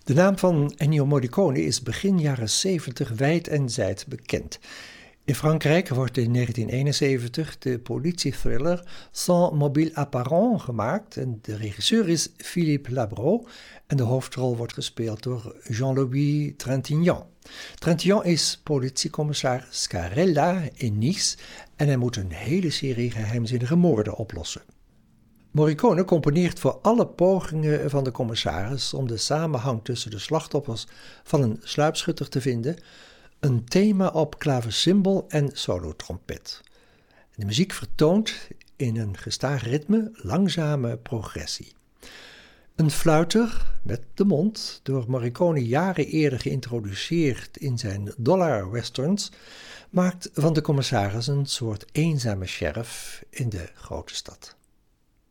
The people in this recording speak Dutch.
De naam van Ennio Morricone is begin jaren 70 wijd en zijd bekend. In Frankrijk wordt in 1971 de politiethriller Sans mobile apparent gemaakt en de regisseur is Philippe Labro en de hoofdrol wordt gespeeld door Jean-Louis Trintignant. Trintignant is politiecommissaris Scarella in Nice en hij moet een hele serie geheimzinnige moorden oplossen. Morricone componeert voor alle pogingen van de commissaris om de samenhang tussen de slachtoffers van een sluipschutter te vinden, een thema op klavecimbal en solotrompet. De muziek vertoont in een gestaag ritme langzame progressie. Een fluiter met de mond, door Morricone jaren eerder geïntroduceerd in zijn dollar westerns, maakt van de commissaris een soort eenzame sheriff in de grote stad.